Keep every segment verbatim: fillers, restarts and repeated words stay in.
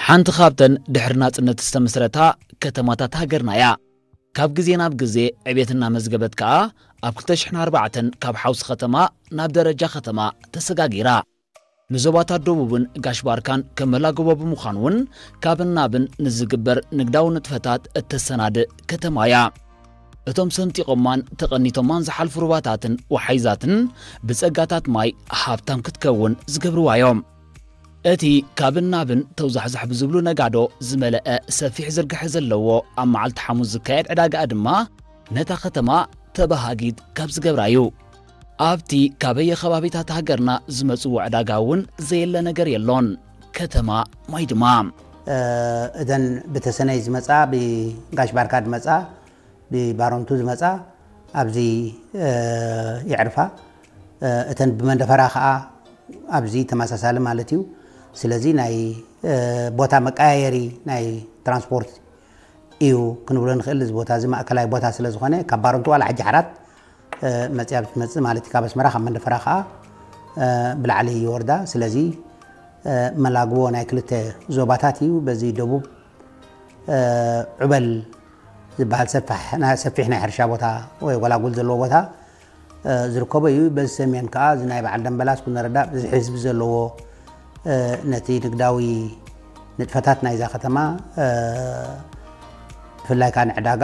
حانت خابتن دحرنا ጽነት ዝተመስረታ ከተማታት ሃገርና ያ ካብ ግዜ ናብ ግዜ ዕቤትና መዝገበት ከኣ ኣብ two thousand four ካብ ሓውስ ከተማ ናብ ደረጃ ከተማ ተሰጋጊራ ንዞባታት ደቡብን ጋሽባርካን ከመላጎቦ ብምዃኑን ካብናብን ንዝግበር ንግዳው ንጥፈታት እተሰናድ ከተማ ያ እቶም ሰንጢቆማን ተቐኒቶማን ዝሓልፉ ሩባታትን ወሓይዛትን ብጸጋታት ማይ ሃብታም ክትከውን ዝገብርዋዮም እቲ ካብናብን ተውዛሕዛሕ ብዝብሉ ነጋዶ ዝመለአ ሰፊሕ ዝርግሕ ዘለዎ ኣብ መዓልቲ ሐሙስ ዝካየድ ዕዳጋ ድማ ነታ ከተማ ተባሃጊት ካብ ዝገብራዩ ኣብቲ ካበየ ከባቢታት ሃገርና ዝመጽኡ ዕዳጋውን ዘየለ ነገር የሎን ከተማ ማይ ድማ እዘን ብተሰነይ ዝመጻ ብጋሽባርካ ዝመጻ ብባሮንቱ ዝመጻ ኣብዚ ይዕርፋ እተን ብመንደፈራ ከዓ ኣብዚ ተመሳሳሊ ማለት እዩ ስለዚ ናይ ቦታ መቃየሪ ናይ ትራንስፖርት እዩ ክንብሎ ንኽእል እዚ ቦታ እዚ ማእከላይ ቦታ ስለ ዝኾነ ካብ ባሮንቱ ዋላ ሕጂ ሓራት መጽያብ መጽ ማለት ካብ ኣስመራ ካብ መንደፈራ ከዓ ብላዕሊ ይወርዳ ስለዚ መላግቦ ናይ ክልተ ዞባታት እዩ በዚ ደቡብ ዑበል ዝበሃል ሰፊሕ ሰፊሕ ናይ ሕርሻ ቦታ ወይ ጎላጉል ዘለዎ ቦታ ዝርከቦ እዩ በዚ ሰሜን ከዓ እዚ ናይ በዓል ደንበላስ ኩነረዳእ ብዙሕ ህዝቢ ዘለዎ ነቲ ንግዳዊ ንጥፈታት ናይዛ ከተማ ብፍላይ ከዓ ንዕዳጋ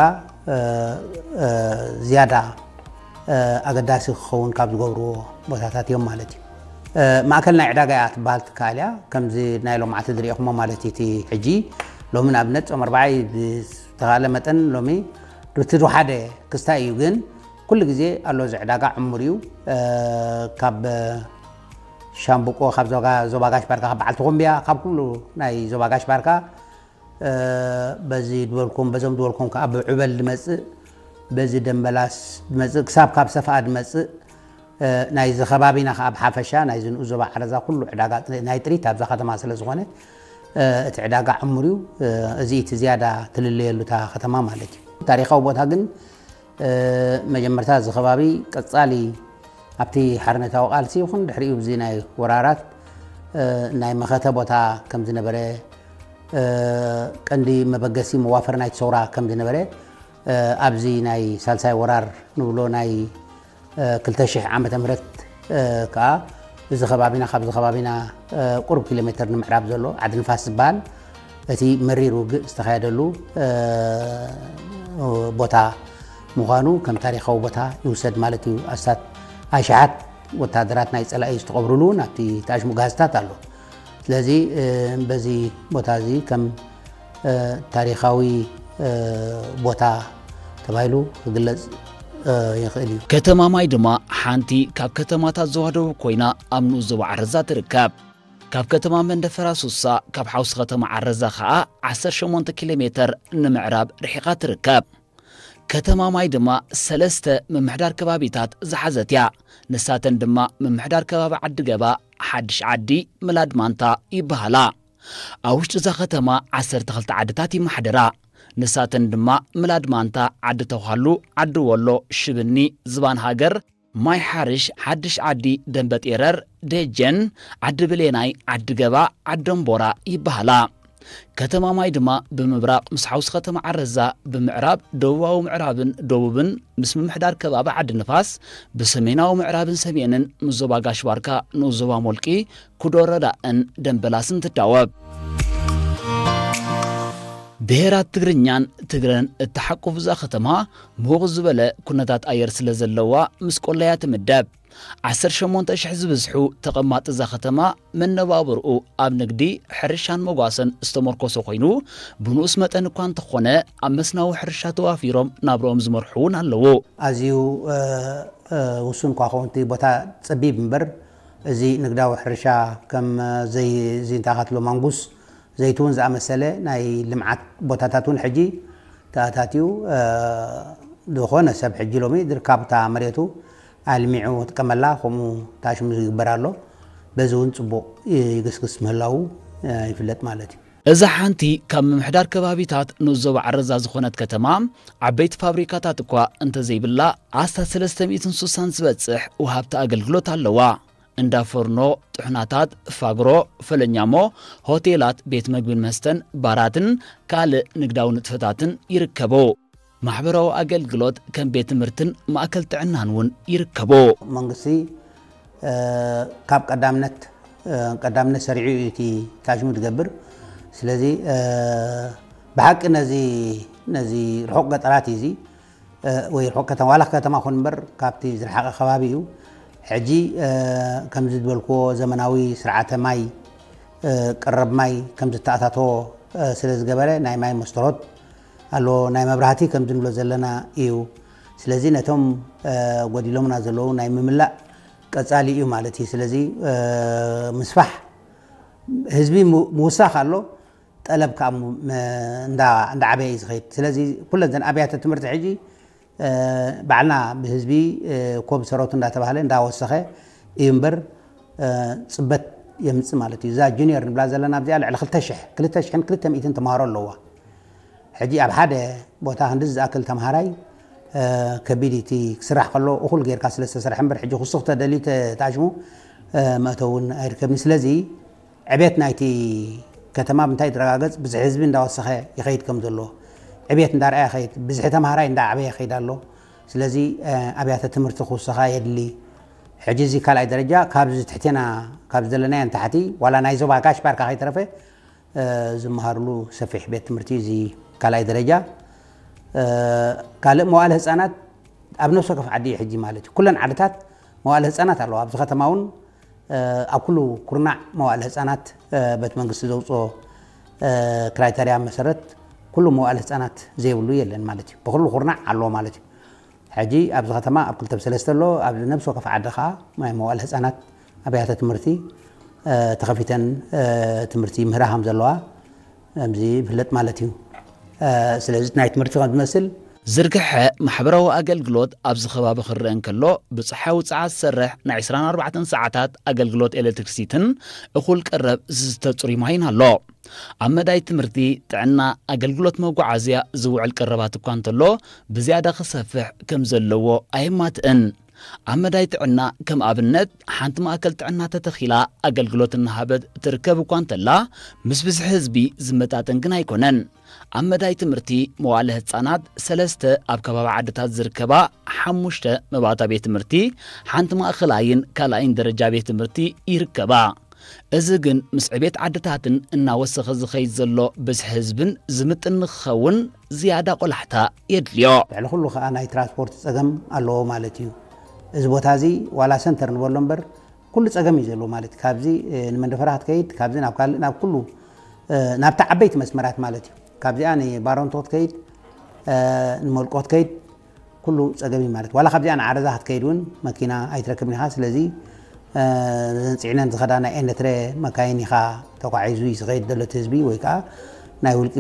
ዝያዳ ኣገዳሲ ክኸውን ካብ ዝገብርዎ ቦታታት እዮም ማለት እዩ ማእከል ናይ ዕዳጋ እያ ትበሃል ትካል እያ ከምዚ ናይ ሎምዓቲ ዝሪኢኹሞ ማለት እቲ ሕጂ ሎሚ ንኣብነት ፆም ኣርባዓይ ብዝተኻእለ መጠን ሎሚ ርትዕ ሓደ ክስታይ እዩ ግን ኩሉ ግዜ ኣሎ እዚ ዕዳጋ ዕሙር እዩ ካብ ሻምቡቆ ካብ ዞባ ጋሽባርካ ካብ በዓልቲ ኾምብያ ካብ ኩሉ ናይ ዞባ ጋሽባርካ በዚ ድበልኩም በዞም ድበልኩም ከዓ ብዑበል ዝመጽእ በዚ ደንበላስ ዝመጽእ ክሳብ ካብ ሰፍኣ ዝመጽእ ናይ ዝኸባቢና ከዓ ብሓፈሻ ናይ ዝንኡ ዞባ ዓረዛ ኩሉ ዕዳጋ ናይ ጥሪት ኣብዛ ከተማ ስለ ዝኾነ እቲ ዕዳጋ ዕሙር እዩ እዚ እቲ ዝያዳ ትልለየሉ እታ ከተማ ማለት እዩ ታሪኻዊ ቦታ ግን መጀመርታ እዚ ኸባቢ ቀጻሊ ኣብቲ ሓርነታዊ ቃልሲ ይኹን ድሕሪኡ ብዚ ናይ ወራራት ናይ መኸተ ቦታ ከም ዝነበረ ቀንዲ መበገሲ መዋፈር ናይ ሰውራ ከም ዝነበረ ኣብዚ ናይ ሳልሳይ ወራር ንብሎ ናይ ክልተ ሽሕ ዓመተ ምህረት ከዓ እዚ ኸባቢና ካብዚ ኸባቢና ቁርብ ኪሎ ሜትር ንምዕራብ ዘሎ ዓዲ ንፋስ ዝበሃል እቲ መሪር ውግእ ዝተኻየደሉ ቦታ ምዃኑ ከም ታሪኻዊ ቦታ ይውሰድ ማለት እዩ ኣስታት ኣሽሓት ወታደራት ናይ ጸላኢ ዝተቐብሩሉ ናብቲ ተኣሽሙ ጋዝታት ኣሎ ስለዚ በዚ ቦታ እዚ ከም ታሪኻዊ ቦታ ተባሂሉ ክግለጽ ይኽእል እዩ ከተማ ማይ ድማ ሓንቲ ካብ ከተማታት ዞባ ደቡብ ኮይና ኣብ ንኡ ዞባ ዓረዛ ትርከብ ካብ ከተማ መንደፈራ ሱሳ ካብ ሓውስ ከተማ ዓረዛ ከዓ ዓሰርተ ሸሞንተ ኪሎ ሜትር ንምዕራብ ርሒቓ ትርከብ ከተማ ማይ ድማ ሰለስተ ምምሕዳር ከባቢታት ዝሓዘት እያ ንሳተን ድማ ምምሕዳር ከባቢ ዓዲ ገባ ሓድሽ ዓዲ ምላድ ማንታ ይበሃላ ኣብ ውሽጢ እዛ ከተማ ዓሰርተ ክልተ ዓድታት ይመሓደራ ንሳተን ድማ ምላድ ማንታ ዓዲ ተውሃሉ ዓዲ ወሎ ሽብኒ ዝባን ሃገር ማይ ሓርሽ ሓድሽ ዓዲ ደንበጤረር ደጀን ዓዲ ብሌናይ ዓዲ ገባ ዓደምቦራ ይበሃላ ከተማ ማይ ድማ ብምብራቅ ምስ ሓውስ ከተማ ዓረዛ ብምዕራብ ደቡባዊ ምዕራብን ደቡብን ምስ ምምሕዳር ከባቢ ዓዲ ንፋስ ብሰሜናዊ ምዕራብን ሰሜንን ምስ ዞባ ጋሽባርካ ንኡስ ዞባ ሞልቂ ኩዶረዳእን ደንበላስን ትዳወብ ብሄራት ትግርኛን ትግረን እተሓቁፍ እዛ ከተማ ምውቕ ዝበለ ኩነታት ኣየር ስለ ዘለዋ ምስ ቆለያ ትምደብ ዓሰርተ ሸሞንተ ሽሕ ዝበዝሑ ተቐማጥ እዛ ከተማ መነባብርኡ ኣብ ንግዲ ሕርሻን መጓሰን ዝተመርኮሶ ኮይኑ ብንኡስ መጠን እኳ እንተኾነ ኣብ መስናዊ ሕርሻ ተዋፊሮም ናብሮኦም ዝመርሑውን ኣለዎ ኣዝዩ ውሱን ኳ ኸውንቲ ቦታ ፀቢብ እምበር እዚ ንግዳዊ ሕርሻ ከም ዘይ ዝንታኻትሎ ማንጉስ ዘይቱን ዝኣመሰለ ናይ ልምዓት ቦታታት እውን ሕጂ ተኣታትዩ ዝኾነ ሰብ ሕጂ ሎሚ ዝርከብታ መሬቱ ኣልሚዑ ጥቀመላ ከምኡ ታሽሙ ይግበር ኣሎ በዚ እውን ጽቡቕ ይግስግስ ምህላው ይፍለጥ ማለት እዩ እዛ ሓንቲ ካብ ምምሕዳር ከባቢታት ንኡስ ዞባ ዓረዛ ዝኾነት ከተማ ዓበይቲ ፋብሪካታት እኳ እንተዘይብላ ኣስታት ሰለስተ ሚእትን ስሳን ዝበጽሕ ወሃብቲ ኣገልግሎት ኣለዋ እንዳፈርኖ ጥሕናታት ፋግሮ ፈለኛሞ ሆቴላት ቤት ምግብን መስተን ባራትን ካልእ ንግዳዊ ንጥፈታትን ይርከቦ ማሕበራዊ አገልግሎት ከም ቤት ትምህርትን ማእከል ጥዕናን ውን ይርከቦ መንግስቲ ካብ ቀዳምነት ቀዳምነት ሰሪዑ እቲ ታጅሙ ትገብር ስለዚ ብሓቂ ነዚ ነዚ ርሑቕ ገጠራት እዚ ወይ ርሑቕ ከተማ ዋላ ከተማ ኹን በር ካብቲ ዝረሓቐ ከባቢ እዩ ሕጂ ከም ዝድበልክዎ ዘመናዊ ስርዓተ ማይ ቀረብ ማይ ከም ዝተኣታቶ ስለ ዝገበረ ናይ ማይ መስተሮት አሎ ናይ መብራህቲ ከም ዝንብሎ ዘለና እዩ ስለዚ ነቶም ጎዲሎምና ዘለዉ ናይ ምምላእ ቀጻሊ እዩ ማለት እዩ ስለዚ ምስፋሕ ህዝቢ ምውሳኽ ኣሎ ጠለብ ካብ እንዳ እንዳ ዓበይ ዝኸይድ ስለዚ ኩለን ዘን ኣብያተ ትምህርቲ ሕጂ ባዕልና ብህዝቢ ኮብ ሰሮት እንዳተባሃለ እንዳወሰኸ እዩ እምበር ፅበት የምፅእ ማለት እዩ እዛ ጁኒየር ንብላ ዘለና ኣብዚኣ ልዕሊ ክልተ ሽሕን ክልተ ሚእትን ተምሃሮ ኣለዋ ሕጂ ኣብ ሓደ ቦታ ክንዲ ዝኣክል ተምሃራይ ከቢድ እቲ ክስራሕ ከሎ እኹል ጌርካ ስለ ዝተሰርሐ እምበር ሕጂ ክሱኽ ተደልዩ ተታሽሙ መእተውን ኣይርከብኒ ስለዚ ዕብየት ናይቲ ከተማ ብምንታይ ይተረጋገፅ ብዙሕ ህዝቢ እንዳወሰኸ ይኸይድ ከም ዘሎ ዕብየት እንዳርኣየ ኸይድ ብዙሕ ተምሃራይ እንዳዓበየ ይኸይድ ኣሎ ስለዚ ኣብያተ ትምህርቲ ክውሰኻ የድሊ ሕጂ እዚ ካልኣይ ደረጃ ካብዚ ትሕትና ካብ ዘለናዮ ንታሕቲ ዋላ ናይ ዞባ ጋሽ ባርካ ከይተረፈ ዝመሃርሉ ሰፊሕ ቤት ትምህርቲ እዚ ካልኣይ ደረጃ ካልእ መዋእለ ህፃናት ኣብ ነፍሲ ወከፍ ዓዲ እዩ ሕጂ ማለት እዩ ኩለን ዓድታት መዋእለ ህፃናት ኣለዋ ኣብዚ ከተማ እውን ኣብ ኩሉ ኩርናዕ መዋእለ ህፃናት ቤት መንግስቲ ዘውፅኦ ክራይተርያ መሰረት ኩሉ መዋእለ ህፃናት ዘይብሉ የለን ማለት እዩ ብኩሉ ኩርናዕ ኣለዎ ማለት እዩ ሕጂ ኣብዚ ከተማ ኣብ ክልተ ብሰለስተ ኣሎ ኣብ ነፍሲ ወከፍ ዓዲ ከዓ ናይ መዋእለ ህፃናት ኣብያተ ትምህርቲ ተኸፊተን ትምህርቲ ምህራ ከም ዘለዋ ከምዚ ይፍለጥ ማለት እዩ ስለዚ ናይ ትምህርቲ ከም ዝመስል ዝርግሐ ማሕበራዊ አገልግሎት ኣብዚ ከባቢ ክርአ እንከሎ ብፀሓይ ውፅዓት ዝሰርሕ ናይ عشرين أربعة ሰዓታት አገልግሎት ኤሌክትሪክሲትን እኹል ቀረብ ዝተፅሩይ ማይን ኣሎ ኣብ መዳይ ትምህርቲ ጥዕና አገልግሎት መጓዓዝያ ዝውዕል ቀረባት እኳ እንተሎ ብዝያዳ ክሰፍሕ ከም ዘለዎ ኣይማትእን ኣብ መዳይ ጥዕና ከም ኣብነት ሓንቲ ማእከል ጥዕና ተተኺላ አገልግሎት እናሃበት ትርከብ እኳ እንተላ ምስ ብዙሕ ህዝቢ ዝመጣጠን ግን ኣይኮነን ኣብ መዳይ ትምህርቲ መዋእለ ህፃናት ሰለስተ ኣብ ከባቢ ዓድታት ዝርከባ ሓሙሽተ መባእታ ቤት ትምህርቲ ሓንቲ ማእኸላይን ካልኣይን ደረጃ ቤት ትምህርቲ ይርከባ እዚ ግን ምስ ዕቤት ዓድታትን እናወሰኸ ዝኸይድ ዘሎ ብዙሕ ህዝብን ዝምጥን ክኸውን ዝያዳ ቆላሕታ የድልዮ ልዕሊ ኩሉ ከዓ ናይ ትራንስፖርት ፀገም ኣለዎ ማለት እዩ እዚ ቦታ እዚ ዋላ ሰንተር ንበሎ እምበር ኩሉ ፀገም እዩ ዘለዎ ማለት ካብዚ ንመንደፈራ ክትከይድ ካብዚ ናብ ካልእ ናብ ኩሉ ናብታ ዓበይቲ መስመራት ማለት እዩ ካብዚኣ ንባሮንቶ ክትከይድ ንመልቆ ክትከይድ ኩሉ ፀገም እዩ ማለት ዋላ ካብዚኣ ንዓረዛ ክትከይድ እውን መኪና ኣይትረክብን ኢኻ ስለዚ ዘንፂዕነን ዝኸዳ ናይ ኤነትረ መካይን ኢኻ ተጓዒዙ ዝኸይድ ዘሎ ህዝቢ ወይ ከዓ ናይ ውልቂ